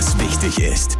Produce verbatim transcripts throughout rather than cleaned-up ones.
was wichtig ist.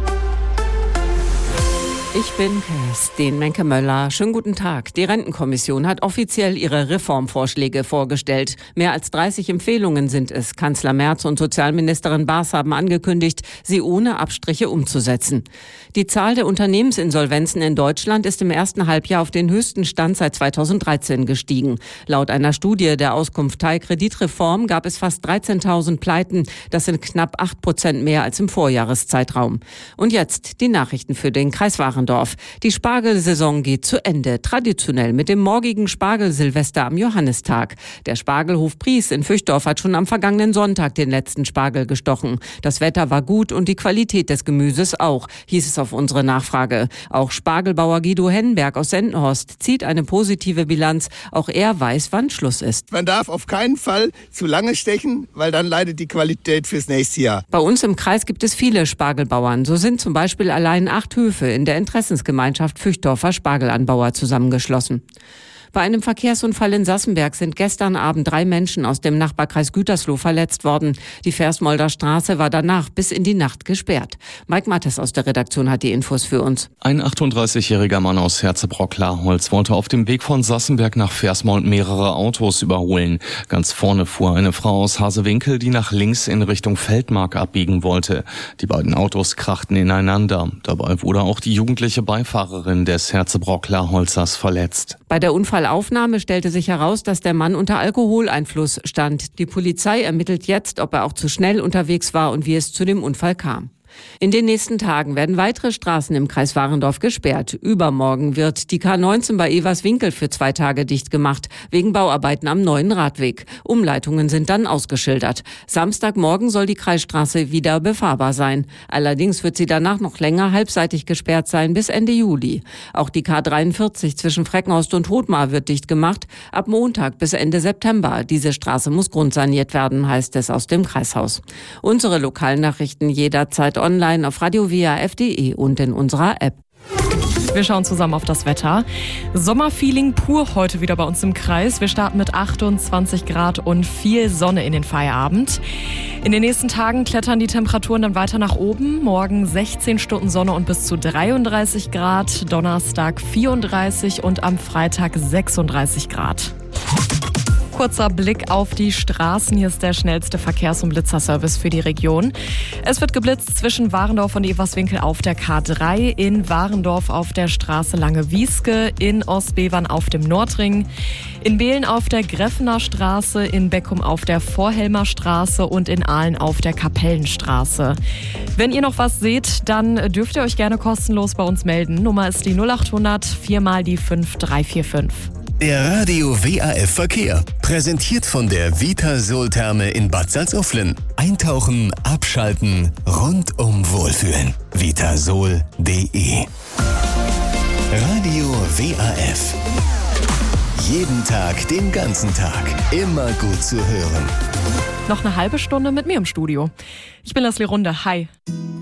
Ich bin Kerstin Menke-Möller. Schönen guten Tag. Die Rentenkommission hat offiziell ihre Reformvorschläge vorgestellt. Mehr als dreißig Empfehlungen sind es. Kanzler Merz und Sozialministerin Baas haben angekündigt, sie ohne Abstriche umzusetzen. Die Zahl der Unternehmensinsolvenzen in Deutschland ist im ersten Halbjahr auf den höchsten Stand seit zweitausenddreizehn gestiegen. Laut einer Studie der Auskunft Teil Kreditreform gab es fast dreizehntausend Pleiten. Das sind knapp acht Prozent mehr als im Vorjahreszeitraum. Und jetzt die Nachrichten für den Kreis Warendorf. Die Spargelsaison geht zu Ende, traditionell mit dem morgigen Spargelsilvester am Johannistag. Der Spargelhof Pries in Füchdorf hat schon am vergangenen Sonntag den letzten Spargel gestochen. Das Wetter war gut und die Qualität des Gemüses auch, hieß es auf unsere Nachfrage. Auch Spargelbauer Guido Hennenberg aus Sendenhorst zieht eine positive Bilanz. Auch er weiß, wann Schluss ist. Man darf auf keinen Fall zu lange stechen, weil dann leidet die Qualität fürs nächste Jahr. Bei uns im Kreis gibt es viele Spargelbauern. So sind zum Beispiel allein acht Höfe in der Interessensgemeinschaft Füchdorfer Spargelanbauer zusammengeschlossen. Bei einem Verkehrsunfall in Sassenberg sind gestern Abend drei Menschen aus dem Nachbarkreis Gütersloh verletzt worden. Die Versmolder Straße war danach bis in die Nacht gesperrt. Mike Mattes aus der Redaktion hat die Infos für uns. Ein achtunddreißigjähriger Mann aus Herzebrock-Laholz wollte auf dem Weg von Sassenberg nach Versmold mehrere Autos überholen. Ganz vorne fuhr eine Frau aus Hasewinkel, die nach links in Richtung Feldmark abbiegen wollte. Die beiden Autos krachten ineinander. Dabei wurde auch die jugendliche Beifahrerin des Herzebrock-Laholzers verletzt. Bei der Unfallaufnahme stellte sich heraus, dass der Mann unter Alkoholeinfluss stand. Die Polizei ermittelt jetzt, ob er auch zu schnell unterwegs war und wie es zu dem Unfall kam. In den nächsten Tagen werden weitere Straßen im Kreis Warendorf gesperrt. Übermorgen wird die K neunzehn bei Everswinkel für zwei Tage dicht gemacht, wegen Bauarbeiten am neuen Radweg. Umleitungen sind dann ausgeschildert. Samstagmorgen soll die Kreisstraße wieder befahrbar sein. Allerdings wird sie danach noch länger halbseitig gesperrt sein, bis Ende Juli. Auch die K dreiundvierzig zwischen Freckenhorst und Hothmar wird dicht gemacht, ab Montag bis Ende September. Diese Straße muss grundsaniert werden, heißt es aus dem Kreishaus. Unsere Lokalnachrichten jederzeit online auf radio w a f punkt d e und in unserer App. Wir schauen zusammen auf das Wetter. Sommerfeeling pur heute wieder bei uns im Kreis. Wir starten mit achtundzwanzig Grad und viel Sonne in den Feierabend. In den nächsten Tagen klettern die Temperaturen dann weiter nach oben. Morgen sechzehn Stunden Sonne und bis zu dreiunddreißig Grad. Donnerstag vierunddreißig und am Freitag sechsunddreißig Grad. Kurzer Blick auf die Straßen. Hier ist der schnellste Verkehrs- und Blitzerservice für die Region. Es wird geblitzt zwischen Warendorf und Everswinkel auf der K drei, in Warendorf auf der Straße Lange-Wieske, in Ostbevern auf dem Nordring, in Behlen auf der Greffener Straße, in Beckum auf der Vorhelmer Straße und in Ahlen auf der Kapellenstraße. Wenn ihr noch was seht, dann dürft ihr euch gerne kostenlos bei uns melden. Nummer ist die null achthundert vier mal die fünf drei vier fünf. Der Radio W A F Verkehr. Präsentiert von der Vitasol Therme in Bad Salzuflen. Eintauchen, abschalten, rundum wohlfühlen. vitasol punkt d e. Radio W A F. Jeden Tag, den ganzen Tag. Immer gut zu hören. Noch eine halbe Stunde mit mir im Studio. Ich bin Leslie Runde. Hi.